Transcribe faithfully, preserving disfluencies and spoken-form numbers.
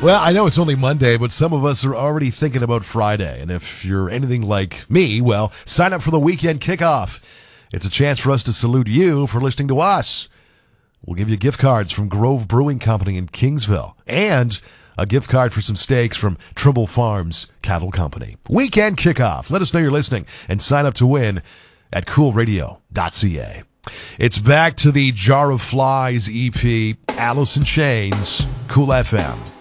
Well, I know it's only Monday, but some of us are already thinking about Friday. And if you're anything like me, well, sign up for the weekend kickoff. It's a chance for us to salute you for listening to us. We'll give you gift cards from Grove Brewing Company in Kingsville and a gift card for some steaks from Trimble Farms Cattle Company. Weekend kickoff. Let us know you're listening and sign up to win at cool radio dot c a. It's back to the Jar of Flies E P, Alice in Chains, Cool F M.